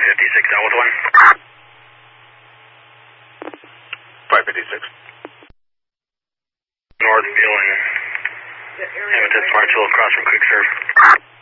556 down with 1. 556. North Beal and Hamilton Smartsville across from Quick Serve.